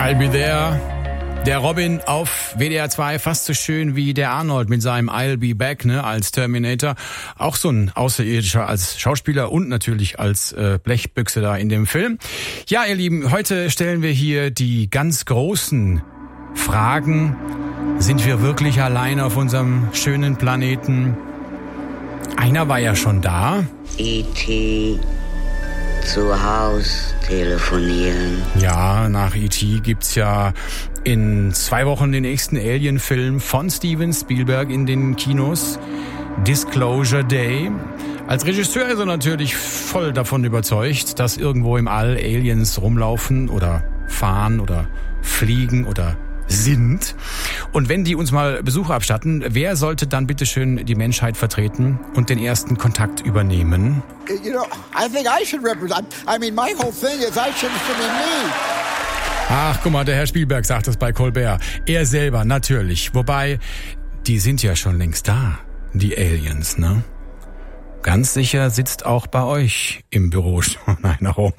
I'll be there. Der Robin auf WDR 2, fast so schön wie der Arnold mit seinem I'll be back, ne, als Terminator. Auch so ein Außerirdischer als Schauspieler und natürlich als Blechbüchse da in dem Film. Ja, ihr Lieben, heute stellen wir hier die ganz großen Fragen. Sind wir wirklich allein auf unserem schönen Planeten? Einer war ja schon da. E.T. zu Haus telefonieren. Ja, nach E.T. gibt's ja in 2 Wochen den nächsten Alien-Film von Steven Spielberg in den Kinos. Disclosure Day. Als Regisseur ist er natürlich voll davon überzeugt, dass irgendwo im All Aliens rumlaufen oder fahren oder fliegen oder sind. Und wenn die uns mal Besuch abstatten, wer sollte dann bitteschön die Menschheit vertreten und den ersten Kontakt übernehmen? You know, I think I should represent. I mean, my whole thing is I should be me. Ach, guck mal, der Herr Spielberg sagt das bei Colbert. Er selber, natürlich. Wobei, die sind ja schon längst da, die Aliens, ne? Ganz sicher sitzt auch bei euch im Büro schon einer rum.